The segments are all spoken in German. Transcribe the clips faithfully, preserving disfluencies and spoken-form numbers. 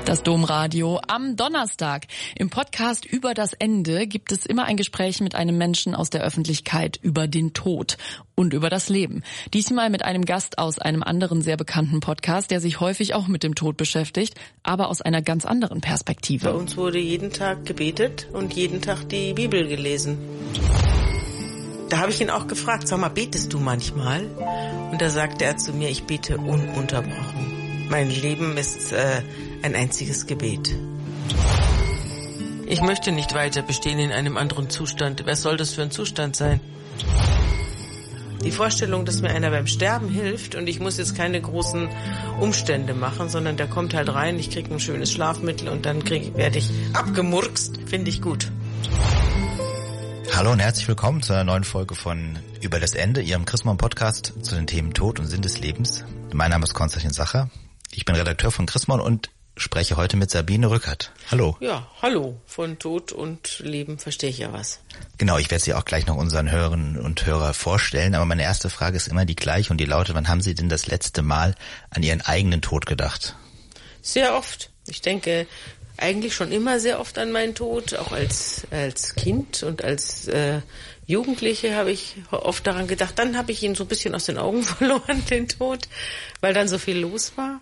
Das Domradio am Donnerstag. Im Podcast Über das Ende gibt es immer ein Gespräch mit einem Menschen aus der Öffentlichkeit über den Tod und über das Leben. Diesmal mit einem Gast aus einem anderen sehr bekannten Podcast, der sich häufig auch mit dem Tod beschäftigt, aber aus einer ganz anderen Perspektive. Bei uns wurde jeden Tag gebetet und jeden Tag die Bibel gelesen. Da habe ich ihn auch gefragt, sag mal, betest du manchmal? Und da sagte er zu mir, ich bete ununterbrochen. Mein Leben ist äh, ein einziges Gebet. Ich möchte nicht weiter bestehen in einem anderen Zustand. Was soll das für ein Zustand sein? Die Vorstellung, dass mir einer beim Sterben hilft und ich muss jetzt keine großen Umstände machen, sondern der kommt halt rein, ich kriege ein schönes Schlafmittel und dann krieg, werde ich abgemurkst, finde ich gut. Hallo und herzlich willkommen zu einer neuen Folge von Über das Ende, Ihrem Chrismon-Podcast zu den Themen Tod und Sinn des Lebens. Mein Name ist Konstantin Sacher. Ich bin Redakteur von Chrismon und spreche heute mit Sabine Rückert. Hallo. Ja, hallo. Von Tod und Leben verstehe ich ja was. Genau, ich werde Sie auch gleich noch unseren Hörerinnen und Hörer vorstellen, aber meine erste Frage ist immer die gleiche und die lautet, wann haben Sie denn das letzte Mal an Ihren eigenen Tod gedacht? Sehr oft. Ich denke eigentlich schon immer sehr oft an meinen Tod, auch als als Kind und als äh, Jugendliche habe ich oft daran gedacht. Dann habe ich ihn so ein bisschen aus den Augen verloren, den Tod, weil dann so viel los war.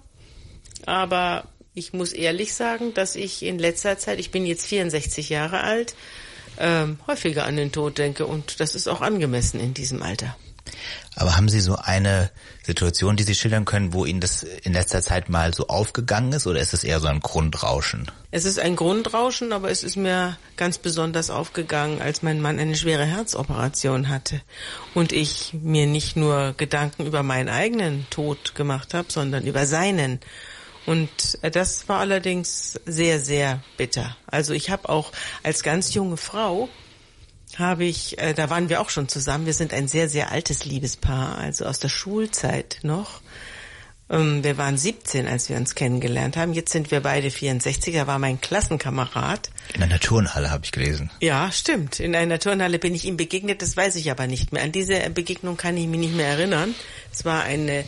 Aber ich muss ehrlich sagen, dass ich in letzter Zeit, ich bin jetzt vierundsechzig Jahre alt, ähm, häufiger an den Tod denke und das ist auch angemessen in diesem Alter. Aber haben Sie so eine Situation, die Sie schildern können, wo Ihnen das in letzter Zeit mal so aufgegangen ist, oder ist es eher so ein Grundrauschen? Es ist ein Grundrauschen, aber es ist mir ganz besonders aufgegangen, als mein Mann eine schwere Herzoperation hatte und ich mir nicht nur Gedanken über meinen eigenen Tod gemacht habe, sondern über seinen. Und das war allerdings sehr, sehr bitter. Also ich habe auch als ganz junge Frau, habe ich, äh, da waren wir auch schon zusammen, wir sind ein sehr, sehr altes Liebespaar, also aus der Schulzeit noch. Ähm, wir waren siebzehn, als wir uns kennengelernt haben. Jetzt sind wir beide vierundsechzig, da war mein Klassenkamerad. In einer Turnhalle habe ich gelesen. Ja, stimmt. In einer Turnhalle bin ich ihm begegnet, das weiß ich aber nicht mehr. An diese Begegnung kann ich mich nicht mehr erinnern. Es war eine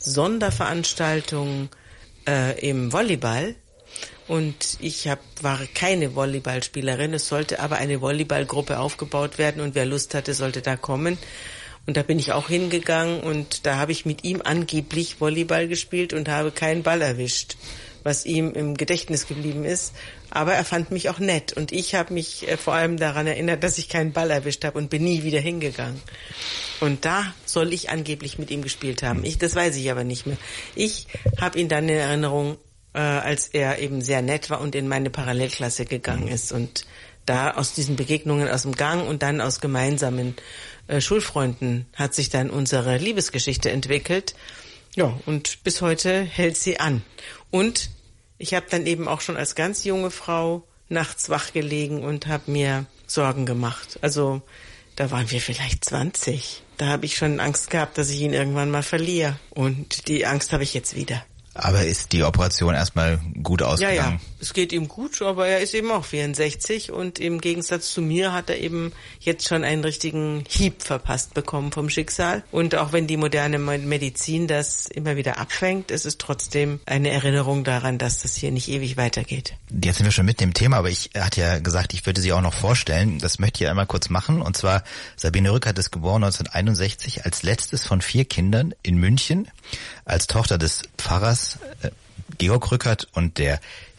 Sonderveranstaltung äh, im Volleyball. Und ich hab, war keine Volleyballspielerin, es sollte aber eine Volleyballgruppe aufgebaut werden und wer Lust hatte, sollte da kommen. Und da bin ich auch hingegangen und da habe ich mit ihm angeblich Volleyball gespielt und habe keinen Ball erwischt, was ihm im Gedächtnis geblieben ist. Aber er fand mich auch nett und ich habe mich vor allem daran erinnert, dass ich keinen Ball erwischt habe und bin nie wieder hingegangen. Und da soll ich angeblich mit ihm gespielt haben. Ich, das weiß ich aber nicht mehr. Ich habe ihn dann in Erinnerung, als er eben sehr nett war und in meine Parallelklasse gegangen ist. Und da aus diesen Begegnungen aus dem Gang und dann aus gemeinsamen äh, Schulfreunden hat sich dann unsere Liebesgeschichte entwickelt. Ja, und bis heute hält sie an. Und ich habe dann eben auch schon als ganz junge Frau nachts wach gelegen und habe mir Sorgen gemacht. Also da waren wir vielleicht zwanzig. Da habe ich schon Angst gehabt, dass ich ihn irgendwann mal verliere. Und die Angst habe ich jetzt wieder. Aber ist die Operation erstmal gut ausgegangen? Ja, ja, es geht ihm gut, aber er ist eben auch vierundsechzig und im Gegensatz zu mir hat er eben jetzt schon einen richtigen Hieb verpasst bekommen vom Schicksal. Und auch wenn die moderne Medizin das immer wieder abfängt, ist es trotzdem eine Erinnerung daran, dass das hier nicht ewig weitergeht. Jetzt sind wir schon mit dem Thema, aber ich hatte ja gesagt, ich würde Sie auch noch vorstellen. Das möchte ich einmal kurz machen. Und zwar, Sabine Rückert ist geboren neunzehnhunderteinundsechzig als letztes von vier Kindern in München, als Tochter des Pfarrers Georg Rückert und der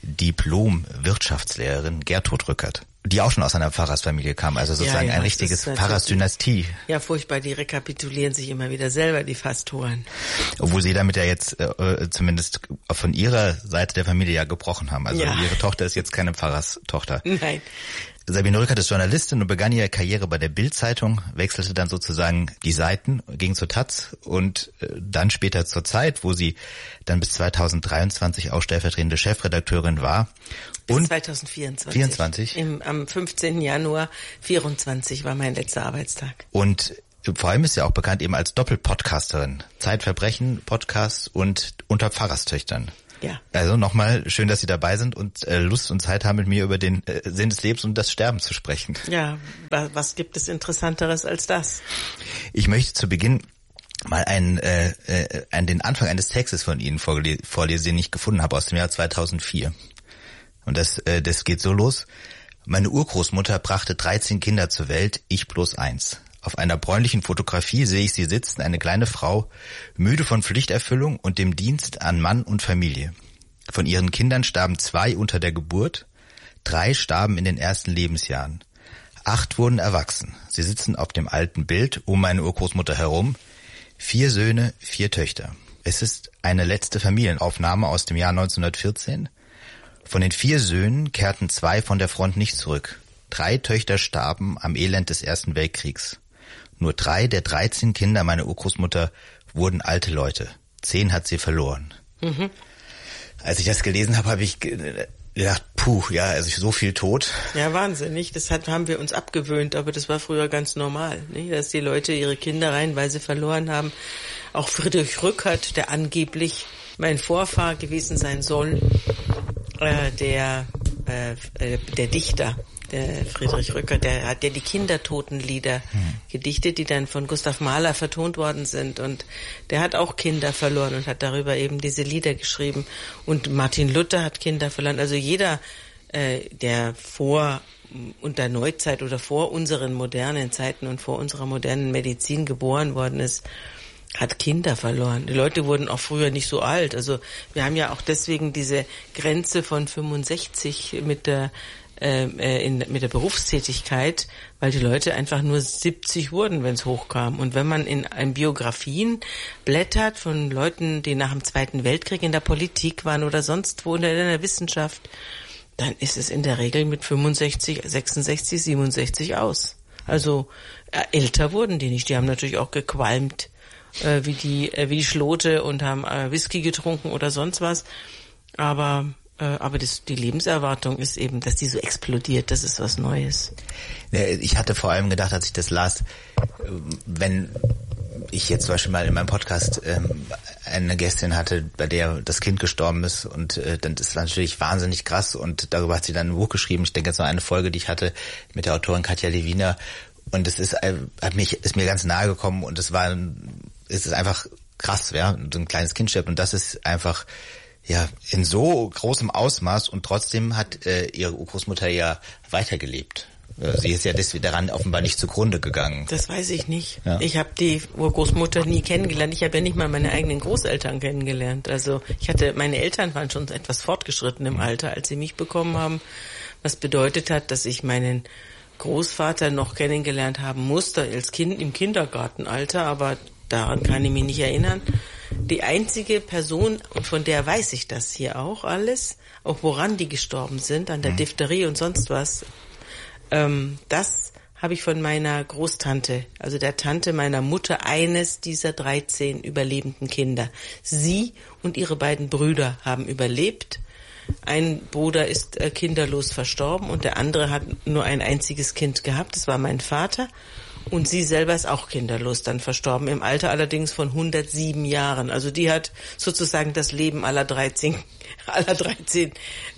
Diplom-Wirtschaftslehrerin Gertrud Rückert, die auch schon aus einer Pfarrersfamilie kam, also sozusagen ja, ja, ein richtiges Pfarrersdynastie. Ja, furchtbar, die rekapitulieren sich immer wieder selber, die Pastoren. Obwohl sie damit ja jetzt äh, zumindest von ihrer Seite der Familie ja gebrochen haben. Also ja. Ihre Tochter ist jetzt keine Pfarrerstochter. Nein. Sabine Rückert ist Journalistin und begann ihre Karriere bei der Bild-Zeitung, wechselte dann sozusagen die Seiten, ging zur Taz und dann später zur Zeit, wo sie dann bis zweitausenddreiundzwanzig auch stellvertretende Chefredakteurin war. Bis und zweitausendvierundzwanzig. vierundzwanzig? Im, am fünfzehnten Januar vierundzwanzig war mein letzter Arbeitstag. Und vor allem ist sie auch bekannt eben als Doppelpodcasterin. Zeitverbrechen, Podcast und unter Pfarrerstöchtern. Ja. Also nochmal schön, dass Sie dabei sind und äh, Lust und Zeit haben, mit mir über den äh, Sinn des Lebens und das Sterben zu sprechen. Ja, was gibt es Interessanteres als das? Ich möchte zu Beginn mal einen, äh, äh, einen den Anfang eines Textes von Ihnen vorlesen, den ich gefunden habe aus dem Jahr zweitausendvier. Und das, äh, das geht so los. Meine Urgroßmutter brachte dreizehn Kinder zur Welt, ich bloß eins. Auf einer bräunlichen Fotografie sehe ich sie sitzen, eine kleine Frau, müde von Pflichterfüllung und dem Dienst an Mann und Familie. Von ihren Kindern starben zwei unter der Geburt, drei starben in den ersten Lebensjahren. Acht wurden erwachsen. Sie sitzen auf dem alten Bild um meine Urgroßmutter herum. Vier Söhne, vier Töchter. Es ist eine letzte Familienaufnahme aus dem Jahr neunzehnhundertvierzehn. Von den vier Söhnen kehrten zwei von der Front nicht zurück. Drei Töchter starben am Elend des Ersten Weltkriegs. Nur drei der dreizehn Kinder meiner Urgroßmutter wurden alte Leute. Zehn hat sie verloren. Mhm. Als ich das gelesen habe, habe ich gedacht, puh, ja, also so viel Tod. Ja, wahnsinnig. Das hat, haben wir uns abgewöhnt, aber das war früher ganz normal, nicht? Dass die Leute ihre Kinder reihenweise verloren haben. Auch Friedrich Rückert, der angeblich mein Vorfahr gewesen sein soll, äh, der, äh, der Dichter, der Friedrich Rückert, der hat ja die Kindertotenlieder hm. gedichtet, die dann von Gustav Mahler vertont worden sind. Und der hat auch Kinder verloren und hat darüber eben diese Lieder geschrieben. Und Martin Luther hat Kinder verloren. Also jeder, äh, der vor unter Neuzeit oder vor unseren modernen Zeiten und vor unserer modernen Medizin geboren worden ist, hat Kinder verloren. Die Leute wurden auch früher nicht so alt. Also wir haben ja auch deswegen diese Grenze von fünfundsechzig mit der äh, in, mit der Berufstätigkeit, weil die Leute einfach nur siebzig wurden, wenn es hochkam. Und wenn man in, in Biografien blättert von Leuten, die nach dem Zweiten Weltkrieg in der Politik waren oder sonst wo in der, in der Wissenschaft, dann ist es in der Regel mit fünfundsechzig, sechsundsechzig, siebenundsechzig aus. Also äh, älter wurden die nicht. Die haben natürlich auch gequalmt äh, wie die äh, wie die Schlote und haben äh, Whisky getrunken oder sonst was. Aber äh, aber das, die Lebenserwartung ist eben, dass die so explodiert. Das ist was Neues. Ja, ich hatte vor allem gedacht, als ich das las, wenn ich jetzt zum Beispiel mal in meinem Podcast ähm, eine Gästin hatte, bei der das Kind gestorben ist und äh, dann ist das natürlich wahnsinnig krass und darüber hat sie dann ein Buch geschrieben. Ich denke jetzt noch eine Folge, die ich hatte mit der Autorin Katja Lewiner und es ist äh, hat mich ist mir ganz nahe gekommen und es war es ist einfach krass, ja, so ein kleines Kind stirbt und das ist einfach ja in so großem Ausmaß und trotzdem hat äh, ihre Großmutter ja weitergelebt. Sie ist ja deswegen daran offenbar nicht zugrunde gegangen. Das weiß ich nicht. Ja. Ich habe die Urgroßmutter nie kennengelernt. Ich habe ja nicht mal meine eigenen Großeltern kennengelernt. Also ich hatte, meine Eltern waren schon etwas fortgeschritten im Alter, als sie mich bekommen haben. Was bedeutet hat, dass ich meinen Großvater noch kennengelernt haben musste als Kind im Kindergartenalter, aber daran kann ich mich nicht erinnern. Die einzige Person, und von der weiß ich das hier auch alles, auch woran die gestorben sind, an der mhm. Diphtherie und sonst was, Ähm, das habe ich von meiner Großtante, also der Tante meiner Mutter, eines dieser dreizehn überlebenden Kinder. Sie und ihre beiden Brüder haben überlebt. Ein Bruder ist äh, kinderlos verstorben und der andere hat nur ein einziges Kind gehabt. Das war mein Vater. Und sie selber ist auch kinderlos dann verstorben, im Alter allerdings von hundertsieben Jahren. Also die hat sozusagen das Leben aller dreizehn, aller dreizehn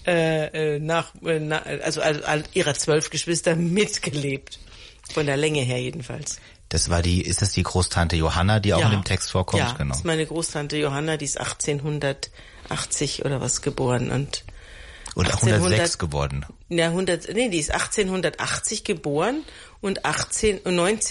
äh, nach, äh, na, also all, all ihrer zwölf Geschwister mitgelebt. Von der Länge her jedenfalls. Das war die, ist das die Großtante Johanna, die auch ja. in dem Text vorkommt? Ja, genau. Das ist meine Großtante Johanna, die ist achtzehnhundertachtzig oder was geboren und Oder hundertsechs geworden. Ja, hundert, nee, die ist achtzehnhundertachtzig geboren und achtzehn,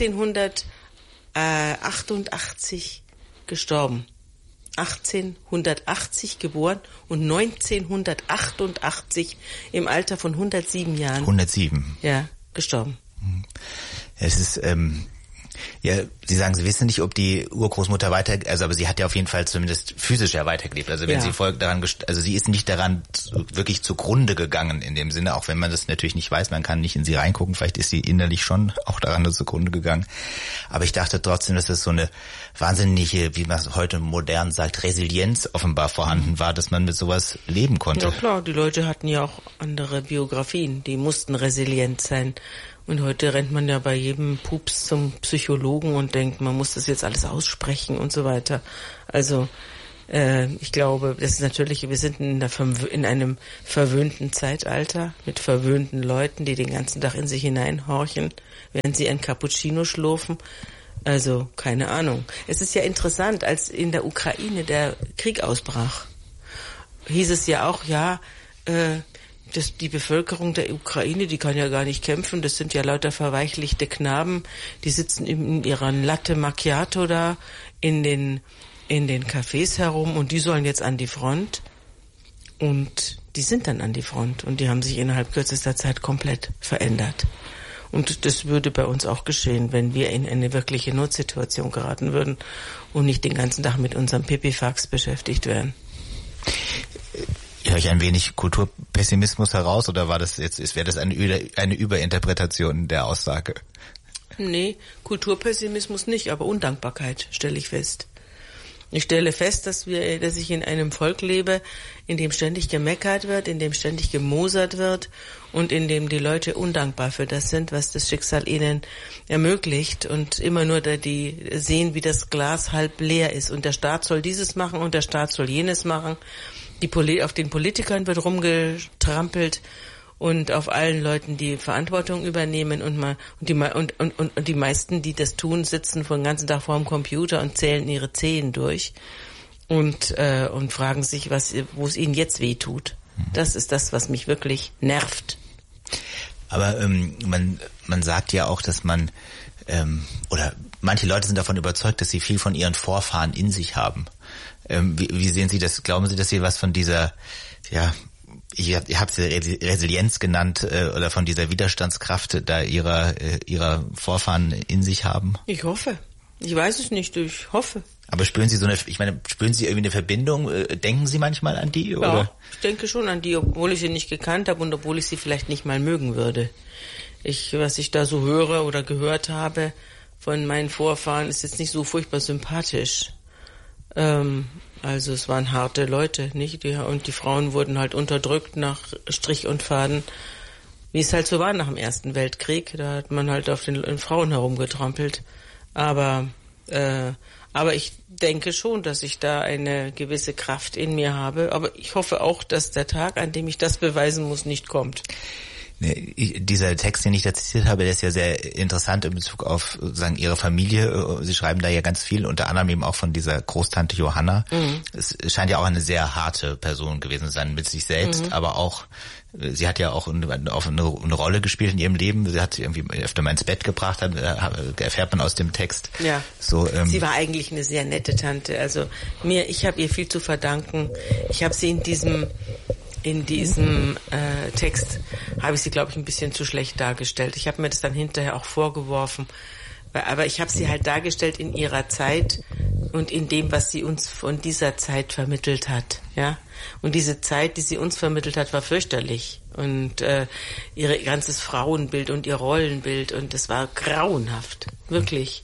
neunzehnhundertachtundachtzig gestorben. achtzehnhundertachtzig geboren und neunzehnhundertachtundachtzig im Alter von hundertsieben Jahren. hundertsieben. Ja, gestorben. Es ist, ähm, ja, Sie sagen, Sie wissen nicht, ob die Urgroßmutter weiter, also aber sie hat ja auf jeden Fall zumindest physisch ja weitergelebt. Also wenn ja. sie folgt daran, also sie ist nicht daran wirklich zugrunde gegangen in dem Sinne, auch wenn man das natürlich nicht weiß, man kann nicht in sie reingucken, vielleicht ist sie innerlich schon auch daran zugrunde gegangen. Aber ich dachte trotzdem, dass es so eine wahnsinnige, wie man es heute modern sagt, Resilienz offenbar vorhanden war, dass man mit sowas leben konnte. Ja klar, die Leute hatten ja auch andere Biografien, die mussten resilient sein. Und heute rennt man ja bei jedem Pups zum Psychologen und denkt, man muss das jetzt alles aussprechen und so weiter. Also äh, ich glaube, das ist natürlich, wir sind in, der, in einem verwöhnten Zeitalter mit verwöhnten Leuten, die den ganzen Tag in sich hineinhorchen, während sie ein Cappuccino schlürfen. Also keine Ahnung. Es ist ja interessant, als in der Ukraine der Krieg ausbrach, hieß es ja auch, ja, äh, Das, die Bevölkerung der Ukraine, die kann ja gar nicht kämpfen. Das sind ja lauter verweichlichte Knaben, die sitzen in ihrer Latte Macchiato da in den, in den Cafés herum und die sollen jetzt an die Front. Und die sind dann an die Front und die haben sich innerhalb kürzester Zeit komplett verändert. Und das würde bei uns auch geschehen, wenn wir in eine wirkliche Notsituation geraten würden und nicht den ganzen Tag mit unserem Pipifax beschäftigt wären. Höre ich ein wenig Kulturpessimismus heraus oder war das jetzt, wäre das eine, eine Überinterpretation der Aussage? Nee, Kulturpessimismus nicht, aber Undankbarkeit stelle ich fest. Ich stelle fest, dass wir, dass ich in einem Volk lebe, in dem ständig gemeckert wird, in dem ständig gemosert wird und in dem die Leute undankbar für das sind, was das Schicksal ihnen ermöglicht und immer nur da die sehen, wie das Glas halb leer ist und der Staat soll dieses machen und der Staat soll jenes machen. Die Poli- auf den Politikern wird rumgetrampelt und auf allen Leuten, die Verantwortung übernehmen und mal und die und, und, und die meisten, die das tun, sitzen den ganzen Tag vor dem Computer und zählen ihre Zehen durch und äh, und fragen sich, was wo es ihnen jetzt weh tut. Das ist das, was mich wirklich nervt. Aber ähm, man man sagt ja auch, dass man ähm, oder manche Leute sind davon überzeugt, dass sie viel von ihren Vorfahren in sich haben. Ähm, wie, wie sehen Sie das? Glauben Sie, dass Sie was von dieser, ja, ich hab, ich habe sie Resilienz genannt äh, oder von dieser Widerstandskraft da ihrer äh, ihrer Vorfahren in sich haben? Ich hoffe. Ich weiß es nicht. Ich hoffe. Aber spüren Sie so eine, ich meine, spüren Sie irgendwie eine Verbindung? Äh, denken Sie manchmal an die? Ja, oder? Ich denke schon an die, obwohl ich sie nicht gekannt habe und obwohl ich sie vielleicht nicht mal mögen würde. Ich, was ich da so höre oder gehört habe von meinen Vorfahren, ist jetzt nicht so furchtbar sympathisch. Ähm, also es waren harte Leute, nicht? Die, und die Frauen wurden halt unterdrückt nach Strich und Faden, wie es halt so war nach dem Ersten Weltkrieg. Da hat man halt auf den, den Frauen herumgetrampelt. Aber, äh, aber ich denke schon, dass ich da eine gewisse Kraft in mir habe. Aber ich hoffe auch, dass der Tag, an dem ich das beweisen muss, nicht kommt. Dieser Text, den ich da zitiert habe, der ist ja sehr interessant in Bezug auf sagen Ihre Familie. Sie schreiben da ja ganz viel, unter anderem eben auch von dieser Großtante Johanna. Mhm. Es scheint ja auch eine sehr harte Person gewesen zu sein mit sich selbst, mhm. aber auch, sie hat ja auch eine, eine, eine Rolle gespielt in ihrem Leben. Sie hat sie irgendwie öfter mal ins Bett gebracht, erfährt man aus dem Text. Ja. So, ähm, sie war eigentlich eine sehr nette Tante. Also mir, ich habe ihr viel zu verdanken. Ich habe sie in diesem In diesem äh, Text habe ich sie, glaube ich, ein bisschen zu schlecht dargestellt. Ich habe mir das dann hinterher auch vorgeworfen. Aber ich habe sie halt dargestellt in ihrer Zeit und in dem, was sie uns von dieser Zeit vermittelt hat. Ja. Und diese Zeit, die sie uns vermittelt hat, war fürchterlich. Und äh, ihr ganzes Frauenbild und ihr Rollenbild. Und das war grauenhaft. Wirklich.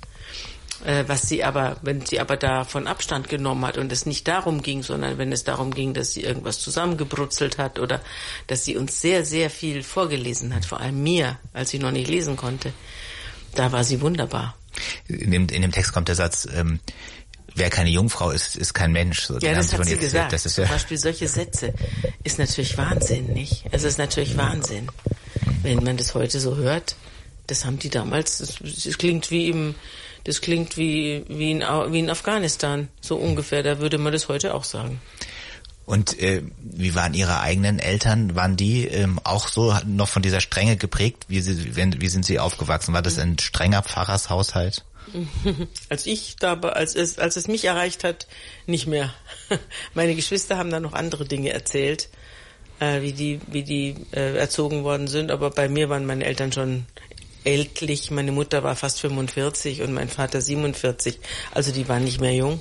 Was sie aber, wenn sie aber davon Abstand genommen hat und es nicht darum ging, sondern wenn es darum ging, dass sie irgendwas zusammengebrutzelt hat oder dass sie uns sehr, sehr viel vorgelesen hat, vor allem mir, als ich noch nicht lesen konnte, da war sie wunderbar. In dem, in dem Text kommt der Satz, ähm, wer keine Jungfrau ist, ist kein Mensch. So, ja, das hat sie gesagt. Das ist ja zum Beispiel solche Sätze ist natürlich Wahnsinn, nicht? Es ist natürlich Wahnsinn, wenn man das heute so hört. Das haben die damals, das, das klingt wie im Das klingt wie wie in, wie in Afghanistan, so ungefähr. Da würde man das heute auch sagen. Und äh, wie waren Ihre eigenen Eltern? Waren die ähm, auch so noch von dieser Strenge geprägt? Wie, sie, wenn, wie sind Sie aufgewachsen? War das ein strenger Pfarrershaushalt? Als ich da, als es, als es mich erreicht hat, nicht mehr. Meine Geschwister haben da noch andere Dinge erzählt, äh, wie die wie die äh, erzogen worden sind. Aber bei mir waren meine Eltern schon ältlich. Meine Mutter war fast fünfundvierzig und mein Vater siebenundvierzig. Also die waren nicht mehr jung.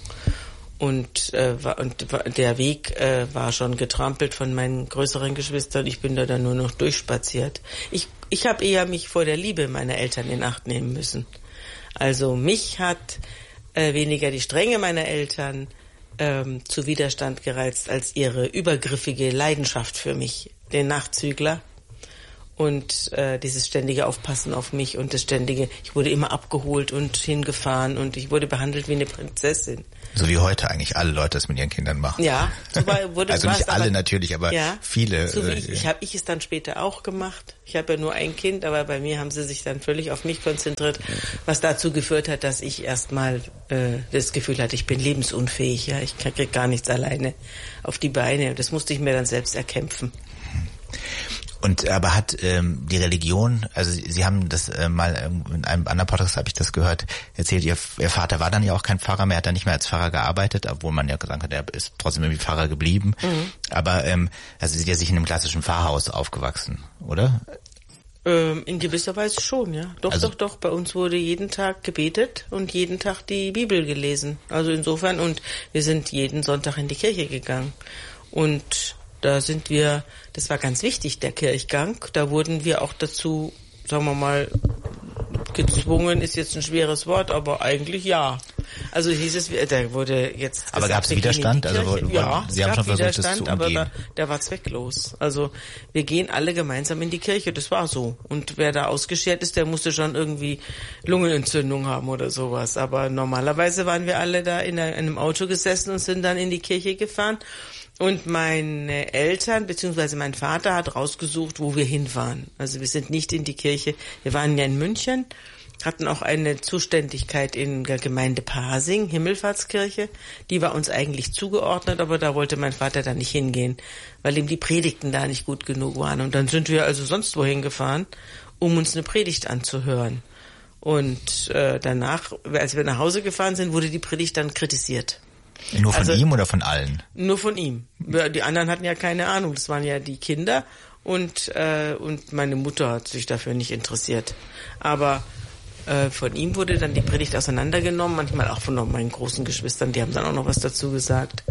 Und, äh, war, und der Weg äh, war schon getrampelt von meinen größeren Geschwistern. Ich bin da dann nur noch durchspaziert. Ich, ich habe eher mich vor der Liebe meiner Eltern in Acht nehmen müssen. Also mich hat äh, weniger die Strenge meiner Eltern ähm, zu Widerstand gereizt als ihre übergriffige Leidenschaft für mich, den Nachzügler. Und äh, dieses ständige Aufpassen auf mich und das ständige, ich wurde immer abgeholt und hingefahren und ich wurde behandelt wie eine Prinzessin. So wie heute eigentlich alle Leute es mit ihren Kindern machen. Ja, so war, wurde also nicht alle aber, natürlich, aber ja, viele. So wie ich, ich habe ich es dann später auch gemacht. Ich habe ja nur ein Kind, aber bei mir haben sie sich dann völlig auf mich konzentriert, was dazu geführt hat, dass ich erstmal äh, das Gefühl hatte, ich bin lebensunfähig. Ja, ich krieg gar nichts alleine auf die Beine. Das musste ich mir dann selbst erkämpfen. Und aber hat ähm, die Religion, also Sie, Sie haben das äh, mal in einem anderen Podcast habe ich das gehört, erzählt, Ihr, Ihr Vater war dann ja auch kein Pfarrer mehr, hat dann nicht mehr als Pfarrer gearbeitet, obwohl man ja gesagt hat, er ist trotzdem irgendwie Pfarrer geblieben. Mhm. Aber ähm, also Sie sind ja sich in einem klassischen Pfarrhaus aufgewachsen, oder? Ähm, in gewisser Weise schon, ja. Doch, also, doch, doch. Bei uns wurde jeden Tag gebetet und jeden Tag die Bibel gelesen. Also insofern, und wir sind jeden Sonntag in die Kirche gegangen. Und da sind wir, das war ganz wichtig, der Kirchgang. Da wurden wir auch dazu, sagen wir mal, gezwungen ist jetzt ein schweres Wort, aber eigentlich ja. Also hieß es, da wurde jetzt... Aber gab es Widerstand? Also wo, ja, Sie haben schon versucht, das zu umgehen. Aber da, der war zwecklos. Also wir gehen alle gemeinsam in die Kirche, das war so. Und wer da ausgeschert ist, der musste schon irgendwie Lungenentzündung haben oder sowas. Aber normalerweise waren wir alle da in einem Auto gesessen und sind dann in die Kirche gefahren. Und meine Eltern, beziehungsweise mein Vater hat rausgesucht, wo wir hinfahren. Also wir sind nicht in die Kirche. Wir waren ja in München, hatten auch eine Zuständigkeit in der Gemeinde Pasing, Himmelfahrtskirche. Die war uns eigentlich zugeordnet, aber da wollte mein Vater dann nicht hingehen, weil ihm die Predigten da nicht gut genug waren. Und dann sind wir also sonst wohin gefahren, um uns eine Predigt anzuhören. Und äh, danach, als wir nach Hause gefahren sind, wurde die Predigt dann kritisiert. Nur von also, ihm oder von allen? Nur von ihm. Die anderen hatten ja keine Ahnung. Das waren ja die Kinder und äh, und meine Mutter hat sich dafür nicht interessiert. Aber äh, von ihm wurde dann die Predigt auseinandergenommen, manchmal auch von meinen großen Geschwistern. Die haben dann auch noch was dazu gesagt.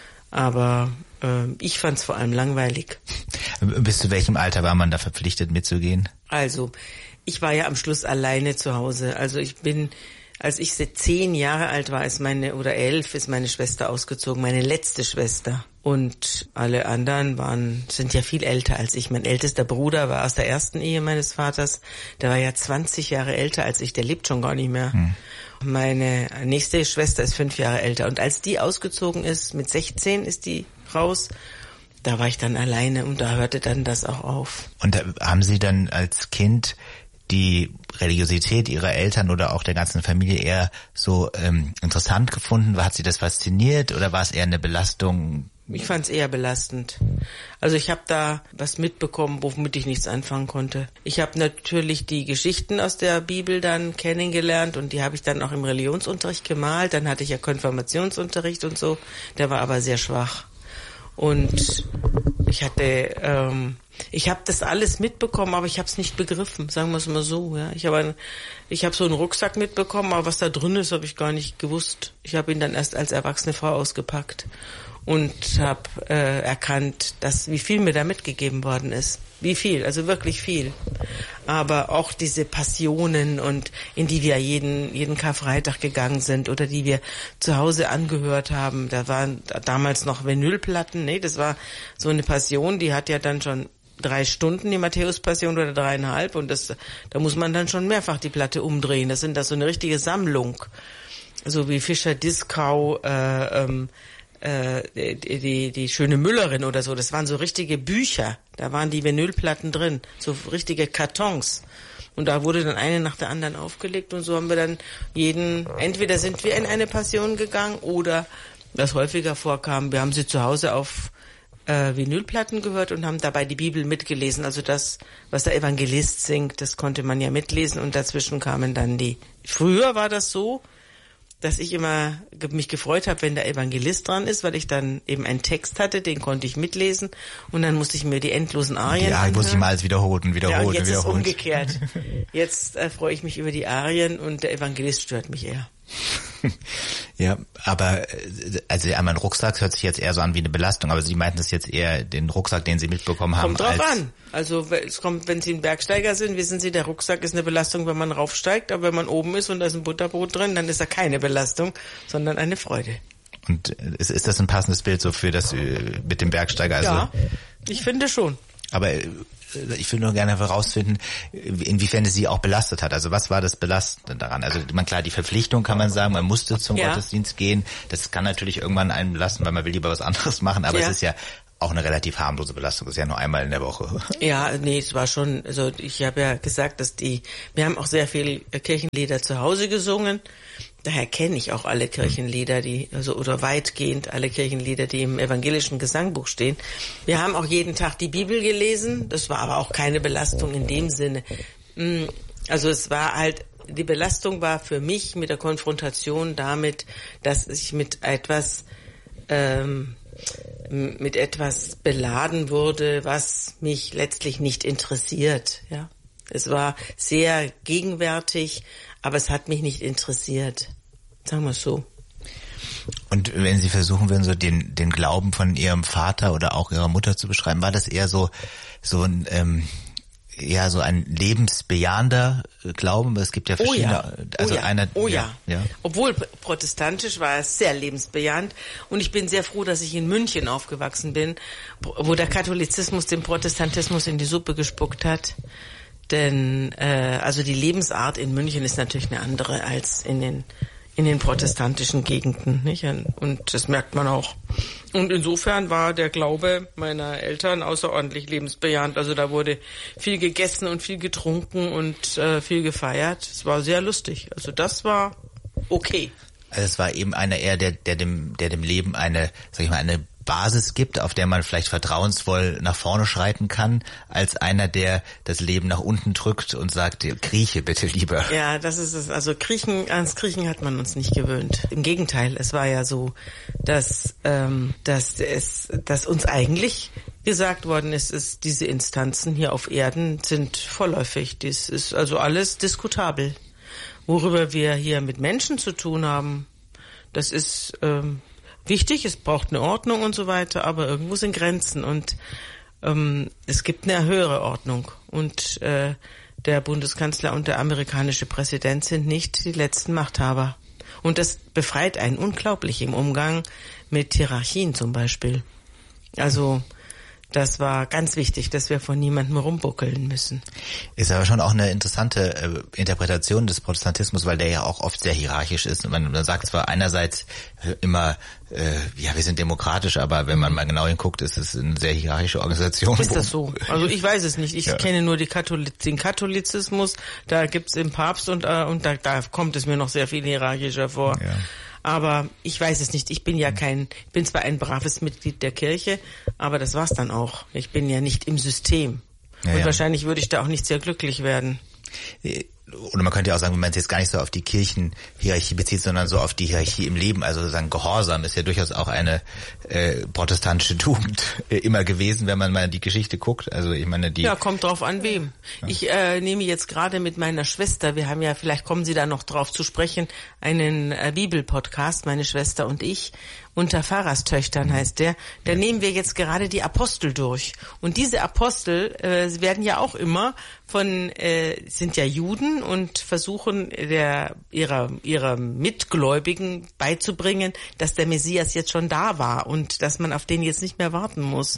Aber äh, ich fand es vor allem langweilig. Bis zu welchem Alter war man da verpflichtet mitzugehen? Also, ich war ja am Schluss alleine zu Hause. Also ich bin... Als ich zehn Jahre alt war, ist meine, oder elf, ist meine Schwester ausgezogen, meine letzte Schwester. Und alle anderen waren, sind ja viel älter als ich. Mein ältester Bruder war aus der ersten Ehe meines Vaters. Der war ja zwanzig Jahre älter als ich, der lebt schon gar nicht mehr. Hm. Meine nächste Schwester ist fünf Jahre älter. Und als die ausgezogen ist, mit sechzehn ist die raus, da war ich dann alleine und da hörte dann das auch auf. Und da haben Sie dann als Kind die Religiosität ihrer Eltern oder auch der ganzen Familie eher so ähm, interessant gefunden? Hat sie das fasziniert oder war es eher eine Belastung? Ich fand es eher belastend. Also ich habe da was mitbekommen, womit ich nichts anfangen konnte. Ich habe natürlich die Geschichten aus der Bibel dann kennengelernt und die habe ich dann auch im Religionsunterricht gemalt. Dann hatte ich ja Konfirmationsunterricht und so. Der war aber sehr schwach. Und ich hatte, ähm, ich habe das alles mitbekommen, aber ich habe es nicht begriffen, sagen wir es mal so. Ja, ich habe, ich habe so einen Rucksack mitbekommen, aber was da drin ist, habe ich gar nicht gewusst. Ich habe ihn dann erst als erwachsene Frau ausgepackt und habe äh, erkannt, dass wie viel mir da mitgegeben worden ist. Wie viel, also wirklich viel. Aber auch diese Passionen und in die wir jeden jeden Karfreitag gegangen sind oder die wir zu Hause angehört haben, da waren damals noch Vinylplatten, ne, das war so eine Passion, die hat ja dann schon drei Stunden, die Matthäus-Passion oder dreieinhalb und das, da muss man dann schon mehrfach die Platte umdrehen. Das sind das so eine richtige Sammlung, so wie Fischer-Dieskau, äh, ähm, Die, die, die schöne Müllerin oder so, das waren so richtige Bücher, da waren die Vinylplatten drin, so richtige Kartons. Und da wurde dann eine nach der anderen aufgelegt und so haben wir dann jeden, entweder sind wir in eine Passion gegangen oder, was häufiger vorkam, wir haben sie zu Hause auf äh, Vinylplatten gehört und haben dabei die Bibel mitgelesen. Also das, was der Evangelist singt, das konnte man ja mitlesen und dazwischen kamen dann die. Früher war das so, dass ich immer mich gefreut habe, wenn der Evangelist dran ist, weil ich dann eben einen Text hatte, den konnte ich mitlesen und dann musste ich mir die endlosen Arien Ja, ich musste ich mal alles wiederholen und wiederholen. Ja, und jetzt und wiederholen. ist umgekehrt. Jetzt äh, freue ich mich über die Arien und der Evangelist stört mich eher. Ja, aber also einmal ein Rucksack hört sich jetzt eher so an wie eine Belastung, aber Sie meinten es jetzt eher den Rucksack, den Sie mitbekommen haben. Kommt drauf als an. Also es kommt, wenn Sie ein Bergsteiger sind, wissen Sie, der Rucksack ist eine Belastung, wenn man raufsteigt, aber wenn man oben ist und da ist ein Butterbrot drin, dann ist er keine Belastung, sondern eine Freude. Und ist, ist das ein passendes Bild so für das mit dem Bergsteiger? Also, ja, ich finde schon. Aber ich würde nur gerne herausfinden, inwiefern es Sie auch belastet hat. Also was war das Belastende daran? Also man klar, die Verpflichtung kann man sagen, man musste zum ja. Gottesdienst gehen. Das kann natürlich irgendwann einen belasten, weil man will lieber was anderes machen. Aber ja. es ist ja auch eine relativ harmlose Belastung. Das ist ja nur einmal in der Woche. Ja, nee, es war schon, also ich habe ja gesagt, dass die, wir haben auch sehr viel Kirchenlieder zu Hause gesungen. Daher kenne ich auch alle Kirchenlieder, die, also, oder weitgehend alle Kirchenlieder, die im evangelischen Gesangbuch stehen. Wir haben auch jeden Tag die Bibel gelesen. Das war aber auch keine Belastung in dem Sinne. Also es war halt, die Belastung war für mich mit der Konfrontation damit, dass ich mit etwas, ähm, mit etwas beladen wurde, was mich letztlich nicht interessiert, ja. Es war sehr gegenwärtig, aber es hat mich nicht interessiert. Sagen wir es so. Und wenn Sie versuchen würden, so den den Glauben von Ihrem Vater oder auch Ihrer Mutter zu beschreiben, war das eher so so ein ähm, ja so ein lebensbejahender Glauben? Es gibt ja verschiedene. Oh ja, also oh ja, einer, oh ja. ja. Obwohl protestantisch war es sehr lebensbejahend und ich bin sehr froh, dass ich in München aufgewachsen bin, wo der Katholizismus den Protestantismus in die Suppe gespuckt hat. Denn äh, also die Lebensart in München ist natürlich eine andere als in den in den protestantischen Gegenden, nicht? Und das merkt man auch. Und insofern war der Glaube meiner Eltern außerordentlich lebensbejahend. Also da wurde viel gegessen und viel getrunken und äh, viel gefeiert. Es war sehr lustig. Also das war okay. Also es war eben einer eher, der der dem der dem Leben eine, sag ich mal, eine Basis gibt, auf der man vielleicht vertrauensvoll nach vorne schreiten kann, als einer, der das Leben nach unten drückt und sagt, krieche bitte lieber. Ja, das ist es. Also Kriechen, ans Kriechen hat man uns nicht gewöhnt. Im Gegenteil, es war ja so, dass, ähm, dass es, dass uns eigentlich gesagt worden ist, ist, diese Instanzen hier auf Erden sind vorläufig. Das ist also alles diskutabel. Worüber wir hier mit Menschen zu tun haben, das ist ähm, wichtig, es braucht eine Ordnung und so weiter, aber irgendwo sind Grenzen und ähm, es gibt eine höhere Ordnung und äh, der Bundeskanzler und der amerikanische Präsident sind nicht die letzten Machthaber. Und das befreit einen unglaublich im Umgang mit Hierarchien zum Beispiel. Also das war ganz wichtig, dass wir von niemandem rumbuckeln müssen. Ist aber schon auch eine interessante äh, Interpretation des Protestantismus, weil der ja auch oft sehr hierarchisch ist. Man, man sagt zwar einerseits äh, immer, äh, ja, wir sind demokratisch, aber wenn man mal genau hinguckt, ist es eine sehr hierarchische Organisation. Ist das so? Also ich weiß es nicht. Ich ja. kenne nur die Katholiz- den Katholizismus. Da gibt's den Papst und, äh, und da, da kommt es mir noch sehr viel hierarchischer vor. Ja. Aber ich weiß es nicht. Ich bin ja kein, bin zwar ein braves Mitglied der Kirche, aber das war's dann auch. Ich bin ja nicht im System. Ja, und ja. wahrscheinlich würde ich da auch nicht sehr glücklich werden. Oder man könnte ja auch sagen, wenn man es jetzt gar nicht so auf die Kirchenhierarchie bezieht, sondern so auf die Hierarchie im Leben, also sozusagen Gehorsam ist ja durchaus auch eine äh, protestantische Tugend äh, immer gewesen, wenn man mal die Geschichte guckt. Also ich meine, die ja, kommt drauf an wem. Ja. Ich äh, nehme jetzt gerade mit meiner Schwester, wir haben ja, vielleicht kommen Sie da noch drauf zu sprechen, einen äh, Bibelpodcast, meine Schwester und ich, unter Pfarrerstöchtern heißt der. Da ja. nehmen wir jetzt gerade die Apostel durch. Und diese Apostel äh, werden ja auch immer von, äh, sind ja Juden und versuchen der ihrer ihrer Mitgläubigen beizubringen, dass der Messias jetzt schon da war und dass man auf den jetzt nicht mehr warten muss.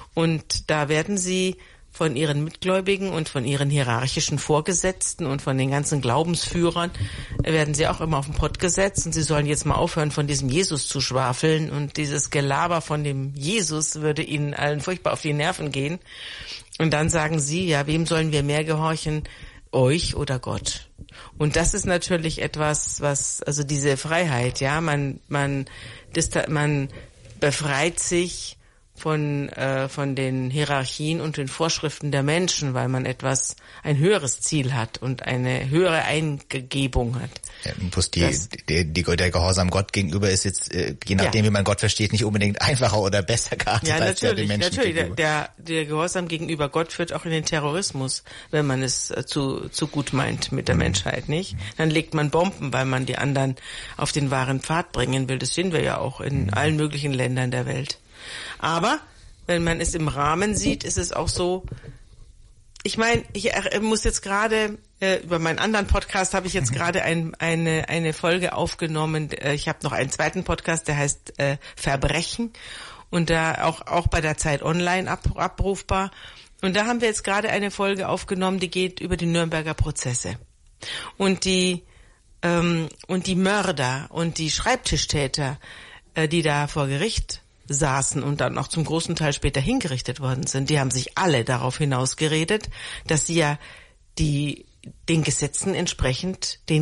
Und da werden sie von ihren Mitgläubigen und von ihren hierarchischen Vorgesetzten und von den ganzen Glaubensführern werden sie auch immer auf den Pott gesetzt und sie sollen jetzt mal aufhören, von diesem Jesus zu schwafeln und dieses Gelaber von dem Jesus würde ihnen allen furchtbar auf die Nerven gehen. Und dann sagen sie, ja, wem sollen wir mehr gehorchen? Euch oder Gott? Und das ist natürlich etwas, was, also diese Freiheit, ja, man, man, das, man befreit sich von äh, von den Hierarchien und den Vorschriften der Menschen, weil man etwas, ein höheres Ziel hat und eine höhere Eingebung hat. Ja, bloß die, die, die, der Gehorsam Gott gegenüber ist jetzt, äh, je nachdem, ja. wie man Gott versteht, nicht unbedingt einfacher oder besser geartet ja, als der den Menschen natürlich. gegenüber. Der, der Gehorsam gegenüber Gott führt auch in den Terrorismus, wenn man es äh, zu zu gut meint mit der mhm. Menschheit, nicht? Dann legt man Bomben, weil man die anderen auf den wahren Pfad bringen will. Das sehen wir ja auch in mhm. allen möglichen Ländern der Welt. Aber wenn man es im Rahmen sieht, ist es auch so, ich meine, ich äh, muss jetzt gerade, äh, über meinen anderen Podcast habe ich jetzt gerade ein, eine eine Folge aufgenommen. Äh, ich habe noch einen zweiten Podcast, der heißt äh, Verbrechen und da auch auch bei der Zeit online ab, abrufbar. Und da haben wir jetzt gerade eine Folge aufgenommen, die geht über die Nürnberger Prozesse. Und die ähm, und die Mörder und die Schreibtischtäter, äh, die da vor Gericht saßen und dann auch zum großen Teil später hingerichtet worden sind, die haben sich alle darauf hinausgeredet, dass sie ja die den Gesetzen entsprechend den